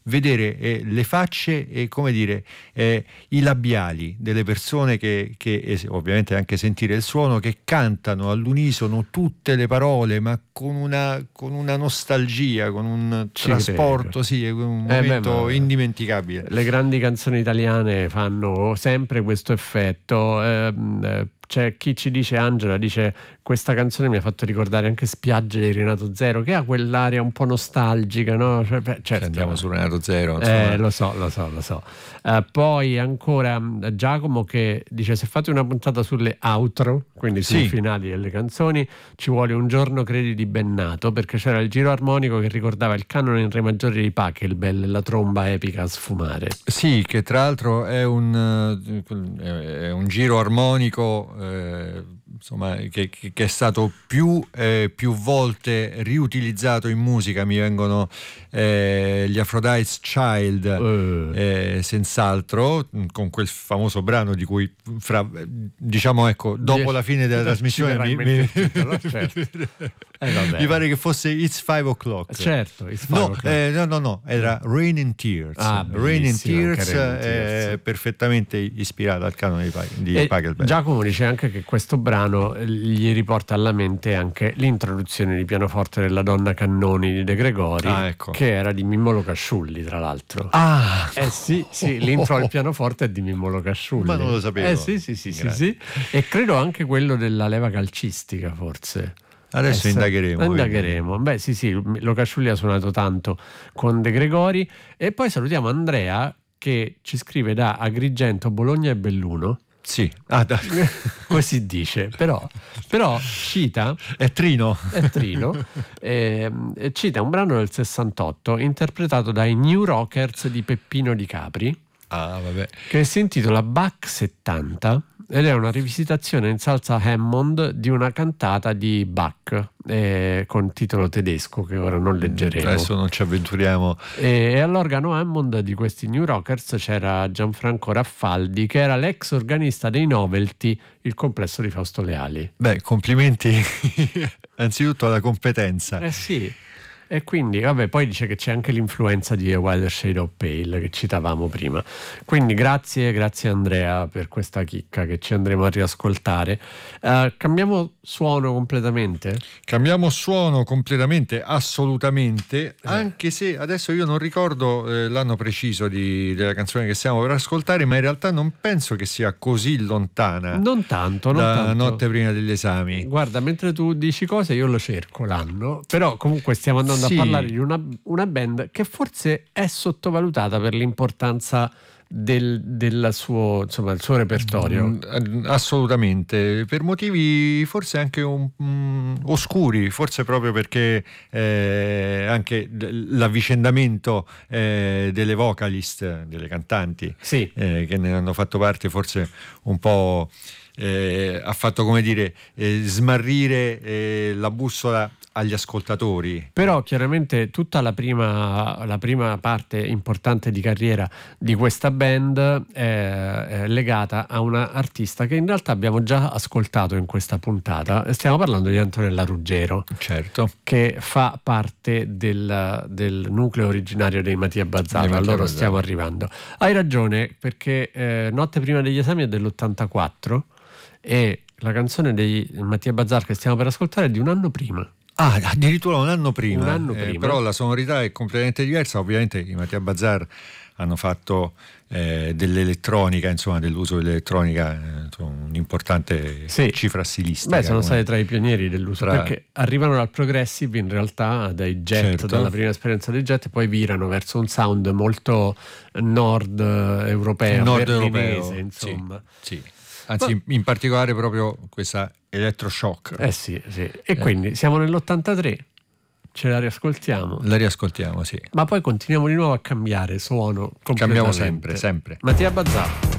vedere le facce e, come dire, i labiali delle persone che ovviamente anche sentire il suono, che cantano all'unisono tutte le parole, ma con una nostalgia, con un trasporto, sì, un momento indimenticabile. Le grandi canzoni italiane fanno sempre questo effetto. C'è chi ci dice, Angela dice, questa canzone mi ha fatto ricordare anche Spiagge di Renato Zero, che ha quell'aria un po' nostalgica, no? Certo, andiamo su Renato Zero, lo so. Poi ancora Giacomo che dice: se fate una puntata sulle outro, quindi sui finali delle canzoni, ci vuole Un giorno credi di Bennato, perché c'era il giro armonico che ricordava il canone in re maggiore di Pachelbel e la tromba epica a sfumare. Sì, che tra l'altro è un giro armonico insomma, che è stato più volte riutilizzato in musica. Mi vengono gli Aphrodite's Child, senz'altro, con quel famoso brano di cui dopo la fine della trasmissione mi pare che fosse It's 5 O'Clock. Certo, no, era Rain in Tears. Rain in Tears, perfettamente ispirata al canone di Pachelbel. Giacomo dice anche che questo brano gli riporta alla mente anche l'introduzione di pianoforte della Donna Cannoni di De Gregori, ecco. che era di Mimmo Locasciulli, tra l'altro. Sì, l'intro al pianoforte è di Mimmo Locasciulli. Ma non lo sapevo. Sì. E credo anche quello della leva calcistica, forse. Adesso indagheremo. Beh, sì, Locasciulli ha suonato tanto con De Gregori. E poi salutiamo Andrea, che ci scrive da Agrigento, Bologna e Belluno. Sì, così dice, però cita è Trino cita un brano del 68 interpretato dai New Rockers di Peppino Di Capri, che si intitola Bach 70 ed è una rivisitazione in salsa Hammond di una cantata di Bach con titolo tedesco che ora non leggeremo. Adesso non ci avventuriamo. E all'organo Hammond di questi New Rockers c'era Gianfranco Raffaldi, che era l'ex organista dei Novelty, il complesso di Fausto Leali. Beh, complimenti anzitutto alla competenza. Sì. E quindi, poi dice che c'è anche l'influenza di A Wider Shade of Pale che citavamo prima. Quindi grazie Andrea per questa chicca che ci andremo a riascoltare. Cambiamo suono completamente? Cambiamo suono completamente, assolutamente, anche se adesso io non ricordo l'anno preciso della canzone che stiamo per ascoltare, ma in realtà non penso che sia così lontana. Non tanto. Notte prima degli esami. Guarda, mentre tu dici cose io lo cerco l'anno, però comunque stiamo andando a parlare di una band che forse è sottovalutata per l'importanza del suo repertorio. Assolutamente, per motivi forse anche oscuri, forse proprio perché anche l'avvicendamento delle vocalist, delle cantanti, che ne hanno fatto parte, forse un po' ha fatto, come dire, smarrire la bussola agli ascoltatori. Però chiaramente tutta la prima parte importante di carriera di questa band è legata a una artista che in realtà abbiamo già ascoltato in questa puntata. Stiamo parlando di Antonella Ruggero, certo, che fa parte del nucleo originario dei Mattia Bazar. Allora stiamo arrivando. Hai ragione, perché Notte prima degli esami è dell'84 e la canzone dei Mattia Bazar che stiamo per ascoltare è di un anno prima. Addirittura un anno prima. Però la sonorità è completamente diversa. Ovviamente i Mattia Bazar hanno fatto dell'elettronica, insomma, dell'uso dell'elettronica, un'importante cifra stilistica. Sono stati tra i pionieri dell'uso, perché arrivano dal progressive in realtà, dai jet, certo, dalla prima esperienza dei jet, e poi virano verso un sound molto nord europeo, berlinese, insomma. Sì. Anzi, in particolare proprio questa electroshock. Sì. E quindi siamo nell'83, ce la riascoltiamo. La riascoltiamo, sì. Ma poi continuiamo di nuovo a cambiare suono completamente. Cambiamo sempre. Mattia Bazar.